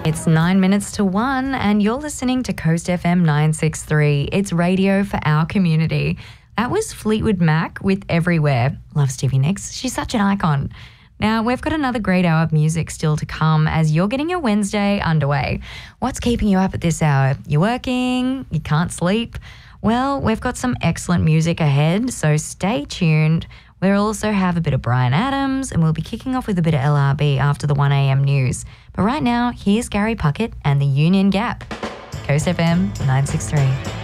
It's 9 minutes to 1 and you're listening to Coast FM 963. It's radio for our community. That was Fleetwood Mac with Everywhere. Love Stevie Nicks. She's such an icon. Now, we've got another great hour of music still to come as you're getting your Wednesday underway. What's keeping you up at this hour? You working? You can't sleep? Well, we've got some excellent music ahead, so stay tuned. We'll also have a bit of Bryan Adams and we'll be kicking off with a bit of LRB after the 1am news. But right now, here's Gary Puckett and the Union Gap. Coast FM 963.